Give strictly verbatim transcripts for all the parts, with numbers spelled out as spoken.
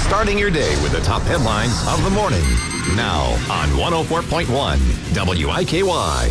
Starting your day with the top headlines of the morning. Now on one oh four point one W I K Y.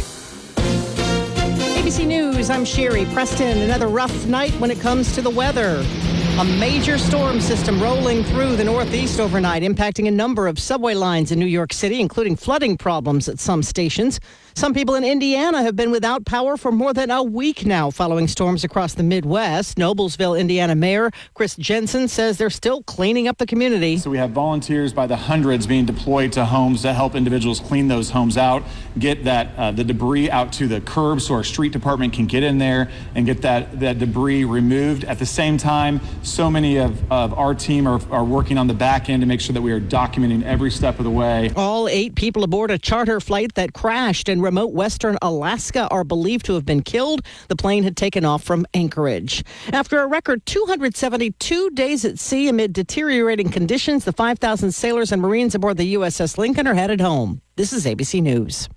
A B C News, I'm Sherry Preston. Another rough night when it comes to the weather. A major storm system rolling through the Northeast overnight, impacting a number of subway lines in New York City, including flooding problems at some stations. Some people in Indiana have been without power for more than a week now following storms across the Midwest. Noblesville, Indiana Mayor Chris Jensen says they're still cleaning up the community. So we have volunteers by the hundreds being deployed to homes to help individuals clean those homes out, get that uh, the debris out to the curb so our street department can get in there and get that, that debris removed. At the same time, so many of, of our team are, are working on the back end to make sure that we are documenting every step of the way. All eight people aboard a charter flight that crashed in remote western Alaska are believed to have been killed. The plane had taken off from Anchorage. After a record two hundred seventy-two days at sea amid deteriorating conditions, the five thousand sailors and Marines aboard the U S S Lincoln are headed home. This is A B C News.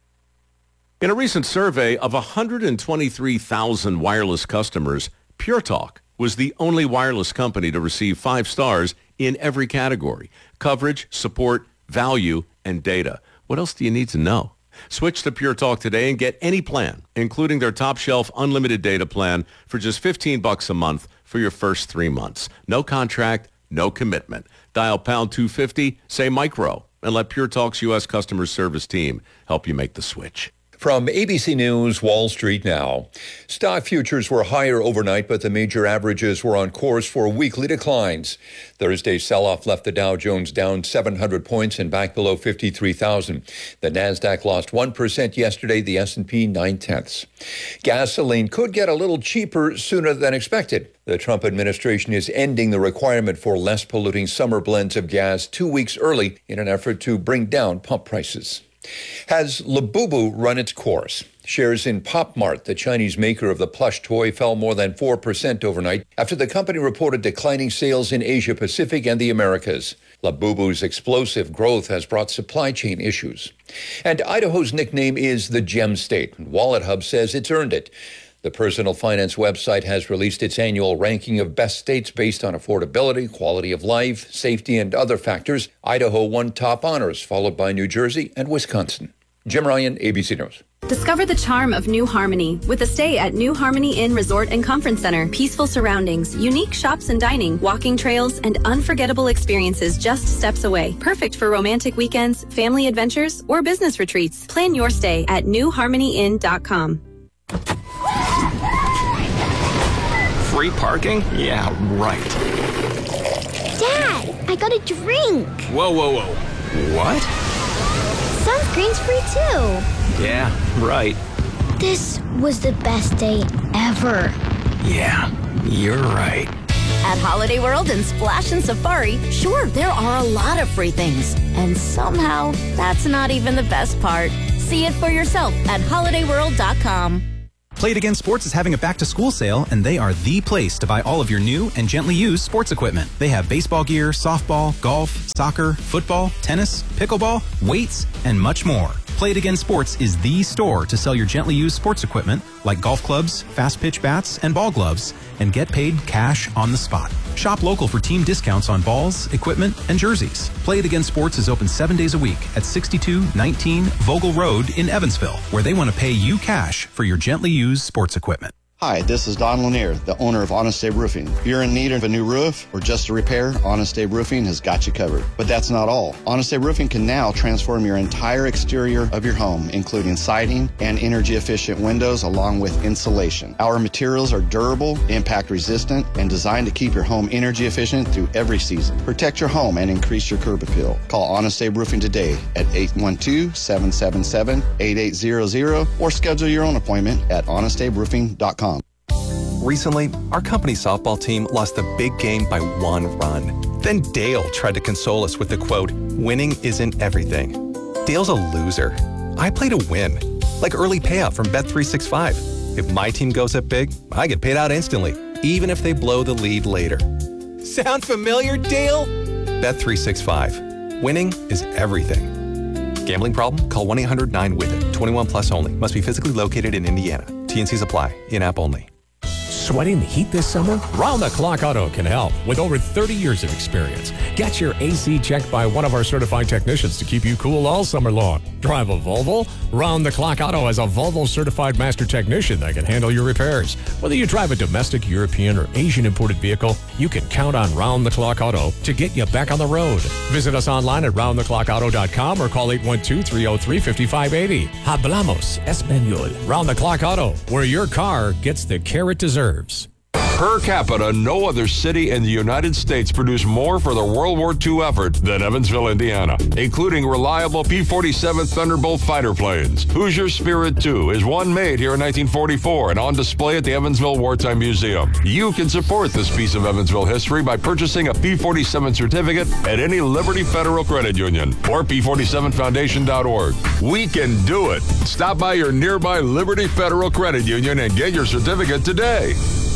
In a recent survey of one hundred twenty-three thousand wireless customers, Pure Talk was the only wireless company to receive five stars in every category: coverage, support, value, and data. What else do you need to know? Switch to Pure Talk today and get any plan, including their top shelf unlimited data plan for just fifteen bucks a month for your first three months. No contract, no commitment. Dial pound two fifty, say micro, and let Pure Talk's U S customer service team help you make the switch. From A B C News, Wall Street now. Stock futures were higher overnight, but the major averages were on course for weekly declines. Thursday's sell-off left the Dow Jones down seven hundred points and back below fifty-three thousand. The Nasdaq lost one percent yesterday, the S and P nine-tenths. Gasoline could get a little cheaper sooner than expected. The Trump administration is ending the requirement for less polluting summer blends of gas two weeks early in an effort to bring down pump prices. Has Labubu run its course? Shares in Pop Mart, the Chinese maker of the plush toy, fell more than four percent overnight after the company reported declining sales in Asia Pacific and the Americas. Labubu's explosive growth has brought supply chain issues. And Idaho's nickname is the Gem State. Wallet Hub says it's earned it. The personal finance website has released its annual ranking of best states based on affordability, quality of life, safety, and other factors. Idaho won top honors, followed by New Jersey and Wisconsin. Jim Ryan, A B C News. Discover the charm of New Harmony with a stay at New Harmony Inn Resort and Conference Center. Peaceful surroundings, unique shops and dining, walking trails, and unforgettable experiences just steps away. Perfect for romantic weekends, family adventures, or business retreats. Plan your stay at new harmony inn dot com. Free parking? Yeah, right. Dad, I got a drink. Whoa, whoa, whoa. What? Sunscreen's free too. Yeah, right. This was the best day ever. Yeah, you're right. At Holiday World and Splash and Safari, sure, there are a lot of free things. And somehow, that's not even the best part. See it for yourself at holiday world dot com. Play It Again Sports is having a back-to-school sale, and they are the place to buy all of your new and gently used sports equipment. They have baseball gear, softball, golf, soccer, football, tennis, pickleball, weights, and much more. Play It Again Sports is the store to sell your gently used sports equipment like golf clubs, fast pitch bats, and ball gloves, and get paid cash on the spot. Shop local for team discounts on balls, equipment, and jerseys. Play It Again Sports is open seven days a week at sixty-two nineteen Vogel Road in Evansville, where they want to pay you cash for your gently used sports equipment. Hi, this is Don Lanier, the owner of Honest Abe Roofing. If you're in need of a new roof or just a repair, Honest Abe Roofing has got you covered. But that's not all. Honest Abe Roofing can now transform your entire exterior of your home, including siding and energy-efficient windows along with insulation. Our materials are durable, impact-resistant, and designed to keep your home energy-efficient through every season. Protect your home and increase your curb appeal. Call Honest Abe Roofing today at eight one two, seven seven seven, eight eight zero zero or schedule your own appointment at honest abe roofing dot com. Recently, our company softball team lost the big game by one run. Then Dale tried to console us with the quote, "Winning isn't everything." Dale's a loser. I play to win, like early payout from Bet three sixty-five. If my team goes up big, I get paid out instantly, even if they blow the lead later. Sound familiar, Dale? Bet three sixty-five. Winning is everything. Gambling problem? Call one eight hundred nine with it. twenty-one plus only. Must be physically located in Indiana. T N Cs apply. In-app only. Sweating the heat this summer? Round the Clock Auto can help with over thirty years of experience. Get your A C checked by one of our certified technicians to keep you cool all summer long. Drive a Volvo? Round the Clock Auto has a Volvo certified master technician that can handle your repairs. Whether you drive a domestic, European, or Asian imported vehicle, you can count on Round the Clock Auto to get you back on the road. Visit us online at round the clock auto dot com or call eight one two, three oh three, five five eight oh. Hablamos Español. Round the Clock Auto, where your car gets the care it deserves. Per capita, no other city in the United States produced more for the World War Two effort than Evansville, Indiana, including reliable P forty-seven Thunderbolt fighter planes. Hoosier Spirit two is one made here in nineteen forty-four and on display at the Evansville Wartime Museum. You can support this piece of Evansville history by purchasing a P forty-seven certificate at any Liberty Federal Credit Union or P forty-seven foundation dot org. We can do it. Stop by your nearby Liberty Federal Credit Union and get your certificate today.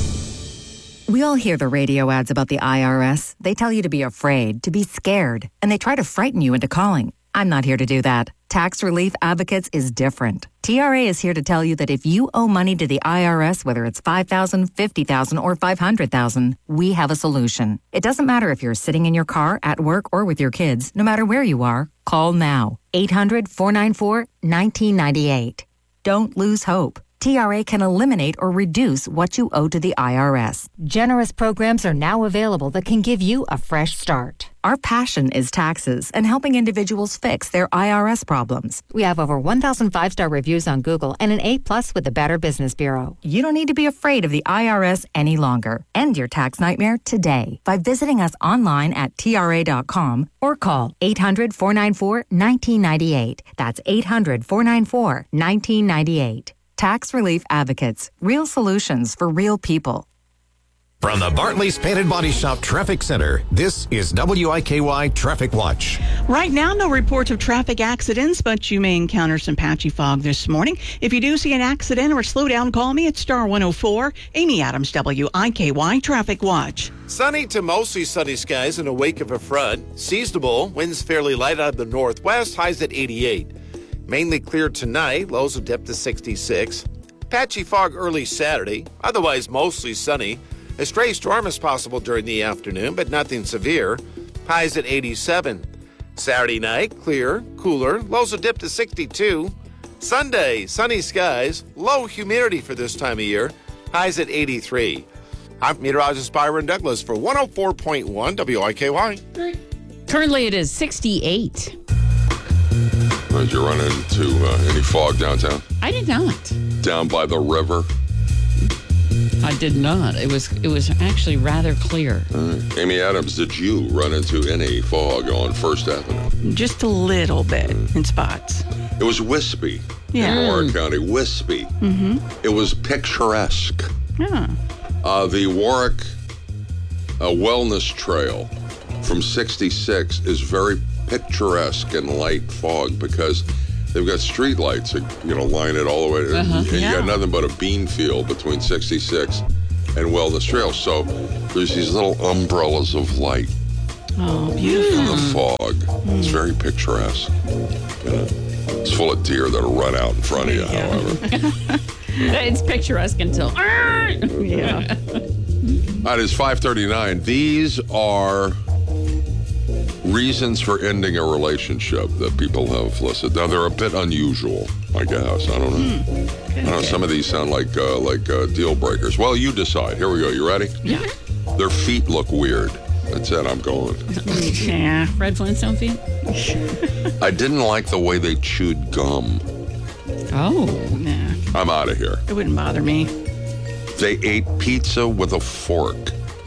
We all hear the radio ads about the I R S. They tell you to be afraid, to be scared, and they try to frighten you into calling. I'm not here to do that. Tax Relief Advocates is different. T R A is here to tell you that if you owe money to the I R S, whether it's five thousand dollars, fifty thousand dollars, or five hundred thousand dollars, we have a solution. It doesn't matter if you're sitting in your car, at work, or with your kids. No matter where you are, call now. eight hundred, four nine four, one nine nine eight. Don't lose hope. T R A can eliminate or reduce what you owe to the I R S. Generous programs are now available that can give you a fresh start. Our passion is taxes and helping individuals fix their I R S problems. We have over one thousand five-star reviews on Google and an A plus with the Better Business Bureau. You don't need to be afraid of the I R S any longer. End your tax nightmare today by visiting us online at T R A dot com or call eight hundred, four nine four, one nine nine eight. That's eight hundred, four nine four, one nine nine eight. Tax Relief Advocates. Real solutions for real people. From the Bartley's Painted Body Shop Traffic Center, this is W I K Y Traffic Watch. Right now, no reports of traffic accidents, but you may encounter some patchy fog this morning. If you do see an accident or slow down, call me at Star one oh four. Amy Adams, W I K Y Traffic Watch. Sunny to mostly sunny skies in the wake of a front. Seasonable, winds fairly light out of the northwest, highs at eighty-eight. Mainly clear tonight, lows will dip to sixty-six. Patchy fog early Saturday, otherwise mostly sunny. A stray storm is possible during the afternoon, but nothing severe. Highs at eighty-seven. Saturday night, clear, cooler, lows will dip to sixty-two. Sunday, sunny skies, low humidity for this time of year. Highs at eighty-three. I'm meteorologist Byron Douglas for one oh four point one W I K Y. Currently it is sixty-eight. Did you run into uh, any fog downtown? I did not. Down by the river? I did not. It was it was actually rather clear. Uh, Amy Adams, did you run into any fog on First Avenue? Just a little bit in spots. It was wispy Yeah. in Warwick County. Wispy. Mm-hmm. It was picturesque. Yeah. Uh, the Warwick uh, Wellness Trail from sixty-six is very picturesque in light fog because they've got street lights that, you know, line it all the way. Uh-huh. And Yeah. you got nothing but a bean field between sixty-six and Wellness Trail. So there's these little umbrellas of light Oh, beautiful. in the fog. It's very picturesque. You know, it's full of deer that'll run out in front of you, however. It's picturesque until... Yeah. It is five thirty-nine. These are reasons for ending a relationship that people have listed. Now, they're a bit unusual, I guess. I don't know. Hmm. I don't know. Some of these sound like uh, like uh, deal breakers. Well, you decide. Here we go. You ready? Yeah. Their feet look weird. That's it. I'm going. Yeah. Red Flintstone feet? I didn't like the way they chewed gum. Oh. Nah. I'm out of here. It wouldn't bother me. They ate pizza with a fork.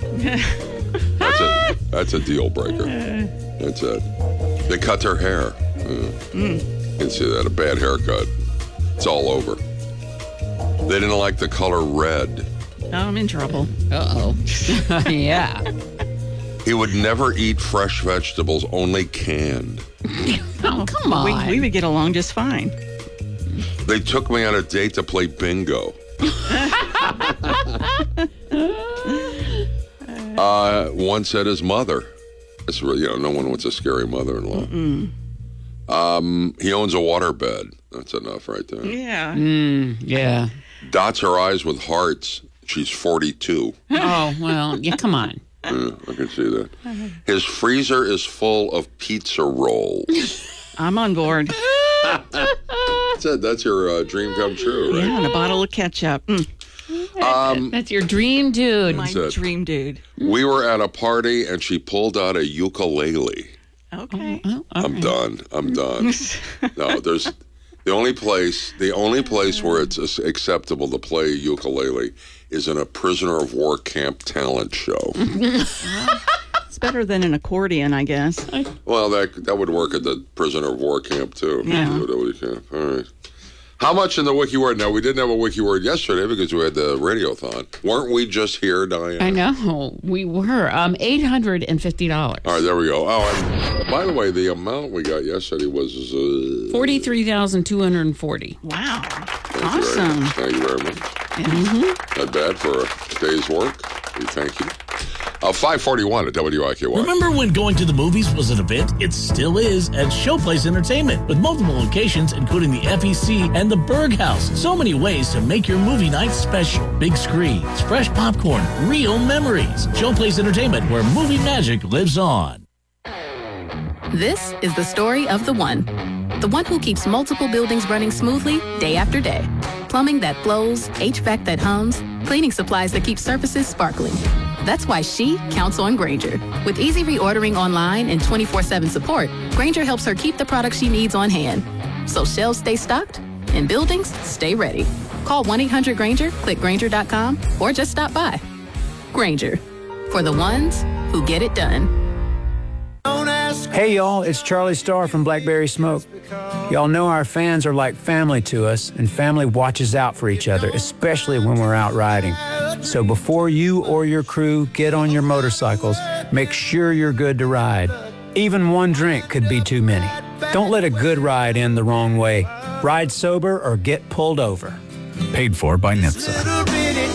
That's a that's a deal breaker. That's it. They cut their hair. Uh, Mm. You can see that, a bad haircut. It's all over. They didn't like the color red. Oh, I'm in trouble. Uh-oh. Yeah. He would never eat fresh vegetables, only canned. Oh, come on. We, we would get along just fine. They took me on a date to play bingo. uh, one said his mother. It's, you know, no one wants a scary mother-in-law. Mm. Um, he owns a waterbed. That's enough right there. Yeah. Mm, yeah. Dots her eyes with hearts. She's forty-two. Oh, well, yeah, come on. Yeah, I can see that. His freezer is full of pizza rolls. I'm on board. That's it. That's your uh, dream come true, right? Yeah, and a bottle of ketchup. Mm. Um, That's your dream dude. My That's it. dream dude. We were at a party, and she pulled out a ukulele. Okay. Oh, I'm done. I'm done. No, there's the only place, the only place where it's acceptable to play a ukulele is in a prisoner of war camp talent show. It's better than an accordion, I guess. Well, that that would work at the prisoner of war camp too. Yeah. All right. How much in the wiki word? Now, we didn't have a wiki word yesterday because we had the radiothon. Weren't we just here, Diane? I know. We were. Um, eight hundred fifty dollars. All right, there we go. Oh, and by the way, the amount we got yesterday was uh, forty-three thousand two hundred forty dollars. Wow. Thank Awesome. You thank you very much. Mm-hmm. Not bad for a day's work. We thank you. Uh, five forty-one at W I K Y. Remember when going to the movies was an event? It still is at Showplace Entertainment, with multiple locations, including the F E C and the Berg House. So many ways to make your movie night special. Big screens, fresh popcorn, real memories. Showplace Entertainment, where movie magic lives on. This is the story of the one. The one who keeps multiple buildings running smoothly day after day. Plumbing that flows, H V A C that hums, cleaning supplies that keep surfaces sparkling. That's why she counts on Grainger. With easy reordering online and twenty-four seven support, Grainger helps her keep the products she needs on hand. So shelves stay stocked and buildings stay ready. Call one eight hundred Grainger, click Grainger dot com, or just stop by. Grainger, for the ones who get it done. Hey y'all, it's Charlie Starr from Blackberry Smoke. Y'all know our fans are like family to us, and family watches out for each other, especially when we're out riding. So before you or your crew get on your motorcycles, make sure you're good to ride. Even one drink could be too many. Don't let a good ride end the wrong way. Ride sober or get pulled over. Paid for by N H T S A.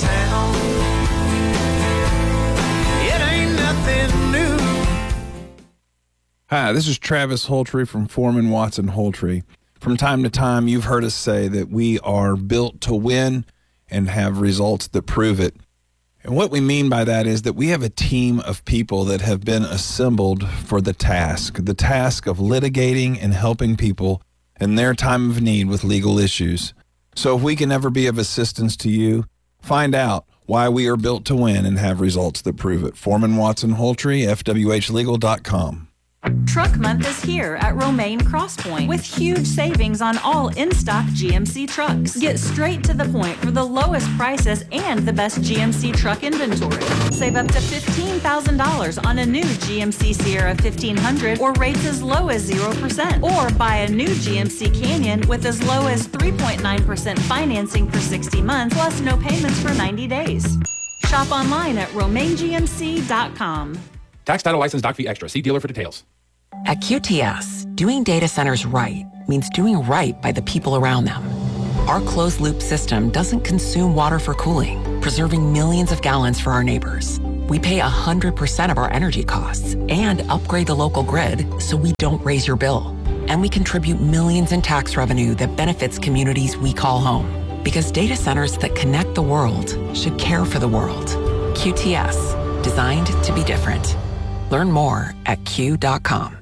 Hi, this is Travis Holtree from Foreman Watson Holtree. From time to time, you've heard us say that we are built to win and have results that prove it. And what we mean by that is that we have a team of people that have been assembled for the task, the task of litigating and helping people in their time of need with legal issues. So if we can ever be of assistance to you, find out why we are built to win and have results that prove it. Foreman Watson Holtree, F W H legal dot com. Truck Month is here at Romaine Crosspoint with huge savings on all in-stock G M C trucks. Get straight to the point for the lowest prices and the best G M C truck inventory. Save up to fifteen thousand dollars on a new G M C Sierra fifteen hundred or rates as low as zero percent. Or buy a new G M C Canyon with as low as three point nine percent financing for sixty months plus no payments for ninety days. Shop online at romaine G M C dot com. Tax, title, license, doc fee extra. See dealer for details. At Q T S, doing data centers right means doing right by the people around them. Our closed-loop system doesn't consume water for cooling, preserving millions of gallons for our neighbors. We pay one hundred percent of our energy costs and upgrade the local grid so we don't raise your bill. And we contribute millions in tax revenue that benefits communities we call home. Because data centers that connect the world should care for the world. Q T S, designed to be different. Learn more at Q dot com.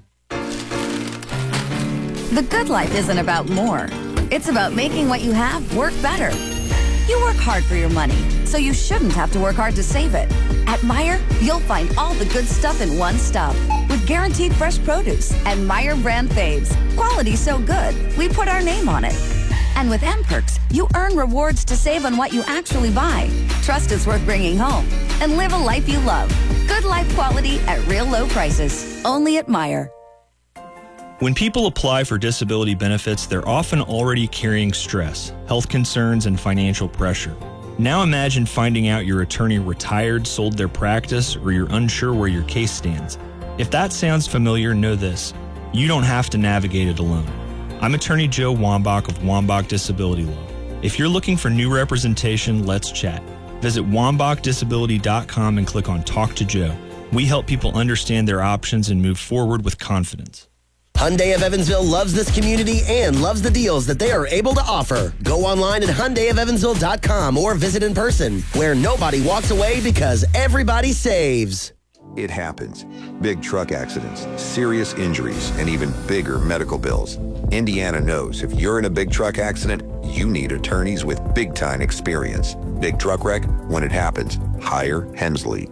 The good life isn't about more. It's about making what you have work better. You work hard for your money, so you shouldn't have to work hard to save it. At Meijer, you'll find all the good stuff in one stop with guaranteed fresh produce and Meijer brand faves. Quality so good, we put our name on it. And with M-Perks, you earn rewards to save on what you actually buy. Trust is worth bringing home. And live a life you love. Good life quality at real low prices. Only at Meijer. When people apply for disability benefits, they're often already carrying stress, health concerns, and financial pressure. Now imagine finding out your attorney retired, sold their practice, or you're unsure where your case stands. If that sounds familiar, know this: you don't have to navigate it alone. I'm attorney Joe Wambach of Wambach Disability Law. If you're looking for new representation, let's chat. Visit wambach disability dot com and click on Talk to Joe. We help people understand their options and move forward with confidence. Hyundai of Evansville loves this community and loves the deals that they are able to offer. Go online at Hyundai of Evansville dot com or visit in person, where nobody walks away because everybody saves. It happens. Big truck accidents, serious injuries, and even bigger medical bills. Indiana knows if you're in a big truck accident, you need attorneys with big-time experience. Big truck wreck, when it happens, hire Hensley.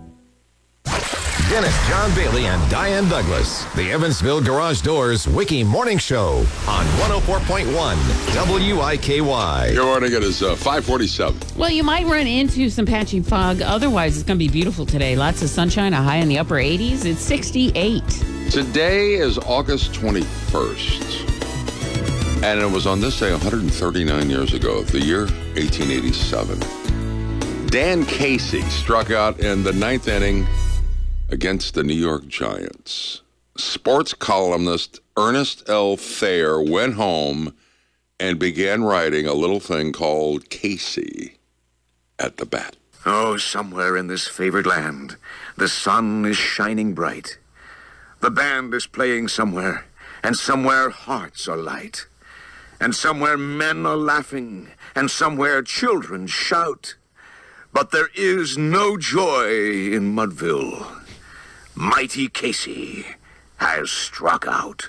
Dennis John Bailey and Diane Douglas. The Evansville Garage Doors Wiki Morning Show on one oh four point one W I K Y. Good morning. It is uh, five forty-seven. Well, you might run into some patchy fog. Otherwise, it's going to be beautiful today. Lots of sunshine, a high in the upper eighties. It's sixty-eight. Today is August twenty-first. And it was on this day one hundred thirty-nine years ago, the year eighteen eighty-seven. Dan Casey struck out in the ninth inning against the New York Giants. Sports columnist Ernest L. Thayer went home and began writing a little thing called Casey at the bat. Oh, somewhere in this favored land, the sun is shining bright. The band is playing somewhere, and somewhere hearts are light. And somewhere men are laughing, and somewhere children shout. But there is no joy in Mudville. Mighty Casey has struck out.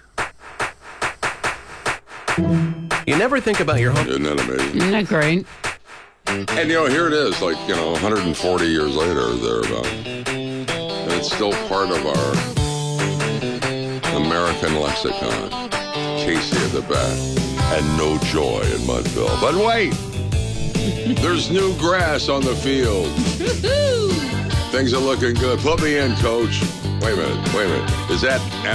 You never think about your home. Isn't that amazing? Isn't that great? And, you know, here it is, like, you know, one hundred forty years later, thereabout. And it's still part of our American lexicon. Casey at the bat. And no joy in Mudville. But wait! There's new grass on the field. Things are looking good. Put me in, coach. Wait a minute. Wait a minute. Is that